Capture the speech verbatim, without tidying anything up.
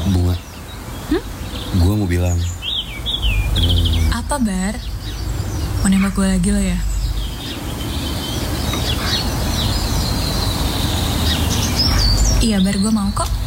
Bunga. Hmm? Gue mau bilang. Hmm, Apa, Bar? Mau nembak gue lagi lo ya? Iya, Bar, gue mau kok.